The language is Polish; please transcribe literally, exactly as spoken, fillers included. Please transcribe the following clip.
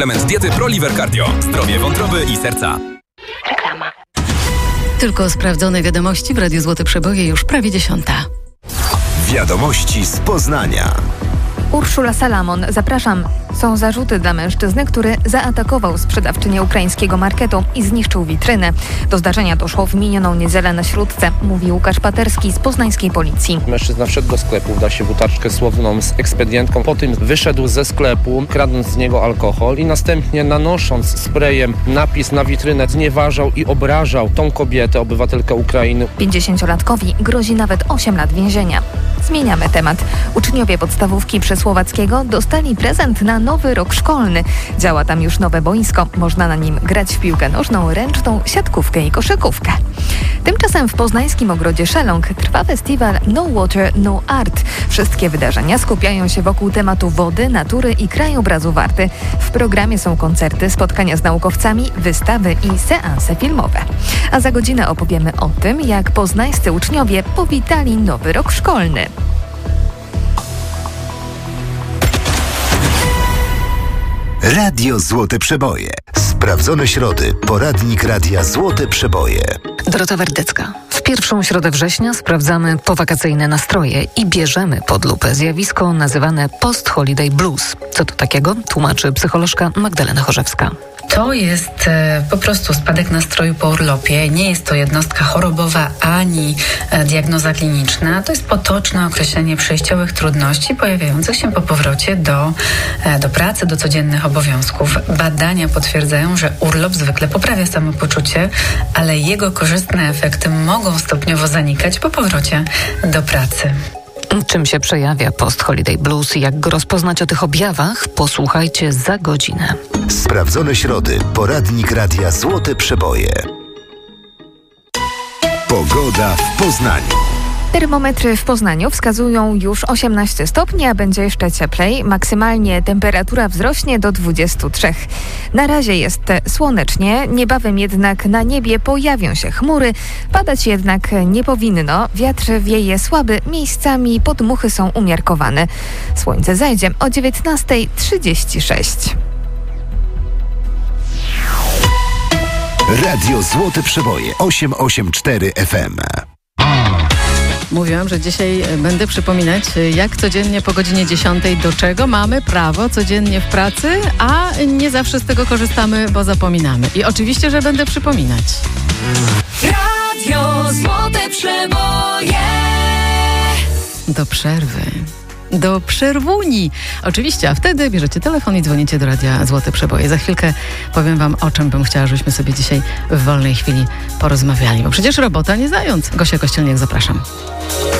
Element diety ProLiver Cardio. Zdrowie wątroby i serca. Reklama. Tylko sprawdzone wiadomości w Radiu Złote Przeboje już prawie dziesiąta. Wiadomości z Poznania. Urszula Salamon, zapraszam. Są zarzuty dla mężczyzny, który zaatakował sprzedawczynię ukraińskiego marketu i zniszczył witrynę. Do zdarzenia doszło w minioną niedzielę na Śródce, mówi Łukasz Paterski z poznańskiej policji. Mężczyzna wszedł do sklepu, dał się butelkę słowną z ekspedientką, potem wyszedł ze sklepu, kradąc z niego alkohol i następnie nanosząc sprayem napis na witrynę znieważał i obrażał tą kobietę, obywatelkę Ukrainy. pięćdziesięciolatkowi grozi nawet osiem lat więzienia. Zmieniamy temat. Uczniowie podstawówki Przesłowackiego dostali prezent na nowy rok szkolny. Działa tam już nowe boisko. Można na nim grać w piłkę nożną, ręczną, siatkówkę i koszykówkę. Tymczasem w poznańskim ogrodzie Szeląg trwa festiwal No Water, No Art. Wszystkie wydarzenia skupiają się wokół tematu wody, natury i krajobrazu Warty. W programie są koncerty, spotkania z naukowcami, wystawy i seanse filmowe. A za godzinę opowiemy o tym, jak poznańscy uczniowie powitali nowy rok szkolny. Radio Złote Przeboje. Sprawdzone środy. Poradnik Radia Złote Przeboje. Dorota Werdecka. W pierwszą środę września sprawdzamy powakacyjne nastroje i bierzemy pod lupę zjawisko nazywane post-holiday blues. Co to takiego? Tłumaczy psycholożka Magdalena Chorzewska. To jest e, po prostu spadek nastroju po urlopie. Nie jest to jednostka chorobowa ani e, diagnoza kliniczna. To jest potoczne określenie przejściowych trudności pojawiających się po powrocie do, e, do pracy, do codziennych obowiązków. Badania potwierdzają, że urlop zwykle poprawia samopoczucie, ale jego korzystne efekty mogą stopniowo zanikać po powrocie do pracy. Czym się przejawia post-holiday blues i jak go rozpoznać o tych objawach? Posłuchajcie za godzinę. Sprawdzone środy. Poradnik Radia Złote Przeboje. Pogoda w Poznaniu. Termometry w Poznaniu wskazują już osiemnaście stopni, a będzie jeszcze cieplej. Maksymalnie temperatura wzrośnie do dwudziestu trzech. Na razie jest słonecznie, niebawem jednak na niebie pojawią się chmury. Padać jednak nie powinno. Wiatr wieje słaby, miejscami podmuchy są umiarkowane. Słońce zajdzie o dziewiętnasta trzydzieści sześć. Radio Złote Przeboje osiem osiem cztery F M. Mówiłam, że dzisiaj będę przypominać, jak codziennie po godzinie dziesiątej do czego mamy prawo codziennie w pracy, a nie zawsze z tego korzystamy, bo zapominamy. I oczywiście, że będę przypominać. Radio Złote Przeboje. Do przerwy. Do przerwuni. Oczywiście, a wtedy bierzecie telefon i dzwonicie do Radia Złote Przeboje. Za chwilkę powiem wam, o czym bym chciała, żebyśmy sobie dzisiaj w wolnej chwili porozmawiali. Bo przecież robota nie zając. Gosia Kościelniak, zapraszam.